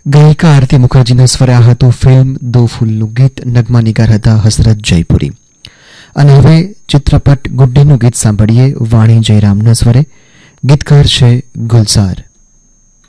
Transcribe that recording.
ગાયિકા આરતી મુખર્જીના સ્વરે આ હતું ફિલ્મ દો ફૂલનું ગીત. નગમા નિગાર હતા હસરત જયપુરી. અને હવે ચિત્રપટ ગુડ્ડીનું ગીત સાંભળીએ વાણી જયરામના સ્વરે. ગીતકાર છે ગુલઝાર.